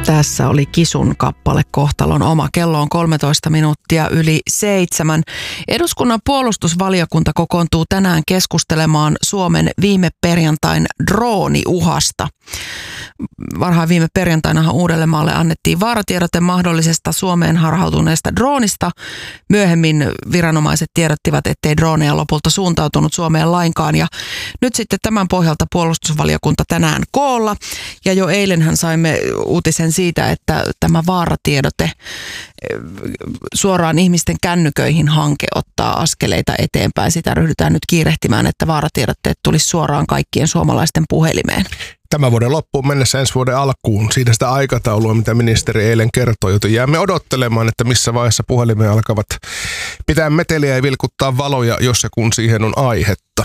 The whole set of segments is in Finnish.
Tässä oli Kisun kappale Kohtalon oma. Kello on 13 minuuttia yli 7. Eduskunnan puolustusvaliokunta kokoontuu tänään keskustelemaan Suomen viime perjantain drooniuhasta. Varhaan viime perjantainahan Uudellemaalle annettiin vaaratiedote mahdollisesta Suomeen harhautuneesta droonista. Myöhemmin viranomaiset tiedottivat, ettei drooneja lopulta suuntautunut Suomeen lainkaan. Ja nyt sitten tämän pohjalta puolustusvaliokunta tänään koolla. Ja jo eilenhän saimme uutisen siitä, että tämä vaaratiedote suoraan ihmisten kännyköihin hanke ottaa askeleita eteenpäin. Sitä ryhdytään nyt kiirehtimään, että vaaratiedotteet tulisi suoraan kaikkien suomalaisten puhelimeen. Tämän vuoden loppuun mennessä ensi vuoden alkuun. Siitä sitä aikataulua, mitä ministeri eilen kertoi, joten jäämme odottelemaan, että missä vaiheessa puhelimeen alkavat pitää meteliä ja vilkuttaa valoja, jos ja kun siihen on aihetta.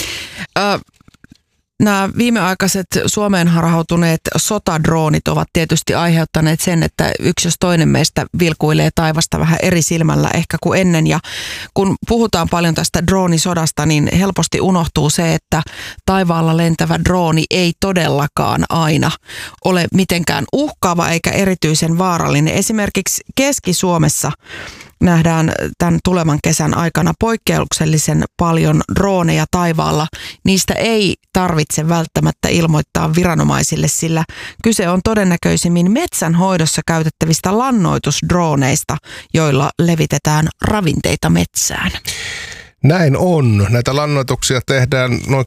Nämä viimeaikaiset Suomeen harhautuneet sotadroonit ovat tietysti aiheuttaneet sen, että yksi jos toinen meistä vilkuilee taivasta vähän eri silmällä ehkä kuin ennen. Ja kun puhutaan paljon tästä droonisodasta, niin helposti unohtuu se, että taivaalla lentävä drooni ei todellakaan aina ole mitenkään uhkaava eikä erityisen vaarallinen. Esimerkiksi Keski-Suomessa nähdään tämän tulevan kesän aikana poikkeuksellisen paljon drooneja taivaalla. Niistä ei tarvitse välttämättä ilmoittaa viranomaisille, sillä kyse on todennäköisimmin metsänhoidossa käytettävistä lannoitusdrooneista, joilla levitetään ravinteita metsään. Näin on. Näitä lannoituksia tehdään noin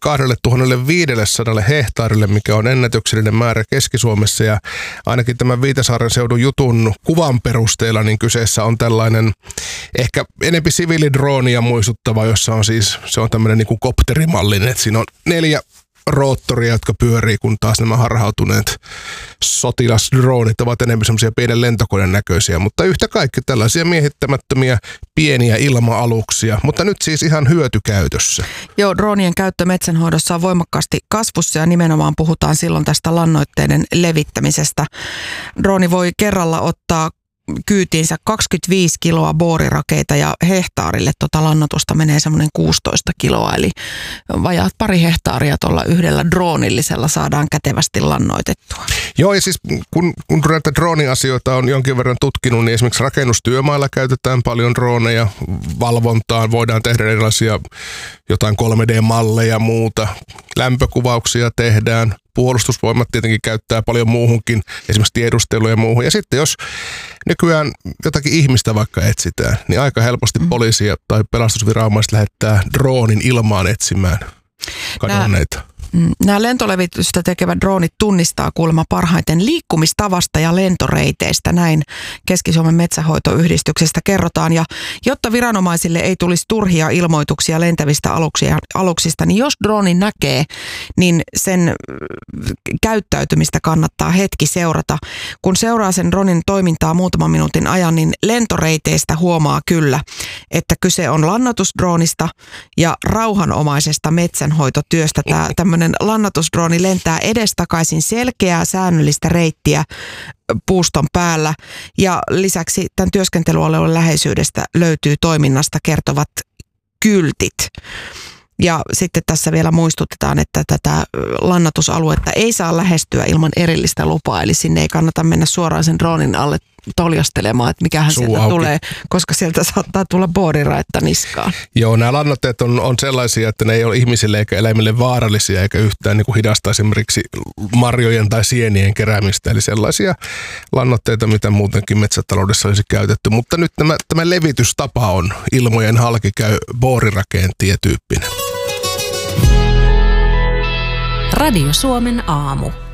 2500 hehtaarille, mikä on ennätyksellinen määrä Keski-Suomessa. Ja ainakin tämän Viitasaaren seudun jutun kuvan perusteella, niin kyseessä on tällainen ehkä enempi siviilidroonia muistuttava, jossa on siis, se on tämmöinen niin kuin kopterimallinen, että siinä on 4 roottoria, jotka pyörii, kun taas nämä harhautuneet sotilasdroonit ovat enemmän semmoisia pienen lentokoneen näköisiä, mutta yhtä kaikki tällaisia miehittämättömiä pieniä ilma-aluksia, mutta nyt siis ihan hyötykäytössä. Joo, droonien käyttö metsänhoidossa on voimakkaasti kasvussa ja nimenomaan puhutaan silloin tästä lannoitteiden levittämisestä. Drooni voi kerralla ottaa kyytiinsä 25 kiloa boorirakeita ja hehtaarille lannoitusta menee semmoinen 16 kiloa, eli vajaat 2 hehtaaria tuolla yhdellä droonillisella saadaan kätevästi lannoitettua. Joo, ja siis kun näitä drooniasioita on jonkin verran tutkinut, niin esimerkiksi rakennustyömailla käytetään paljon drooneja valvontaan, voidaan tehdä erilaisia jotain 3D-malleja ja muuta, lämpökuvauksia tehdään. Puolustusvoimat tietenkin käyttää paljon muuhunkin, esimerkiksi tiedusteluun ja muuhun. Ja sitten jos nykyään jotakin ihmistä vaikka etsitään, niin aika helposti poliisia tai pelastusviranomaiset lähettää droonin ilmaan etsimään kadonneita. Nämä lentolevitystä tekevät droonit tunnistaa kuulemma parhaiten liikkumistavasta ja lentoreiteistä. Näin Keski-Suomen metsänhoitoyhdistyksestä kerrotaan. Ja jotta viranomaisille ei tulisi turhia ilmoituksia lentävistä aluksista, niin jos drooni näkee, niin sen käyttäytymistä kannattaa hetki seurata. Kun seuraa sen dronin toimintaa muutaman minuutin ajan, niin lentoreiteistä huomaa kyllä, että kyse on lannoitusdroonista ja rauhanomaisesta metsänhoitotyöstä. Tämmöinen lannoitusdrooni lentää edestakaisin selkeää säännöllistä reittiä puuston päällä ja lisäksi tämän työskentelyalueen läheisyydestä löytyy toiminnasta kertovat kyltit. Ja sitten tässä vielä muistutetaan, että tätä lannoitusaluetta ei saa lähestyä ilman erillistä lupaa, eli sinne ei kannata mennä suoraan sen droonin alle toljastelemaan, että mikähän sieltä tulee, koska sieltä saattaa tulla booriraetta niskaan. Joo, nämä lannoitteet on sellaisia, että ne ei ole ihmisille eikä eläimille vaarallisia eikä yhtään niin kuin hidasta esimerkiksi marjojen tai sienien keräämistä, eli sellaisia lannoitteita, mitä muutenkin metsätaloudessa olisi käytetty. Mutta nyt tämä levitystapa on ilmojen halki käy boorirakeen tietyyppinen. Radio Suomen aamu.